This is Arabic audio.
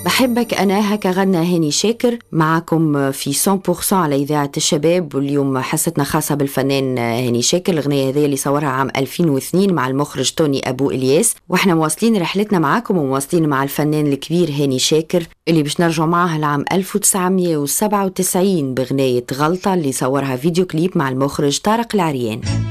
بحبك أنا، هكا غنى هاني شاكر معكم في 100% على إذاعة الشباب. واليوم حصتنا خاصة بالفنان هاني شاكر. الأغنية هذه اللي صورها عام 2002 مع المخرج توني أبو إلياس، وإحنا مواصلين رحلتنا معكم ومواصلين مع الفنان الكبير هاني شاكر اللي باش نرجع معاه لعام 1997 بغناية غلطة اللي صورها فيديو كليب مع المخرج طارق العريان.